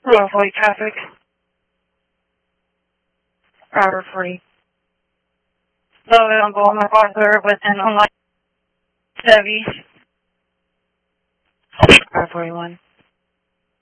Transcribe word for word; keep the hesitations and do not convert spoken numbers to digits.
Roughly traffic. Router free. Low on Gold MacArthur with an unlight Chevy. five forty-one.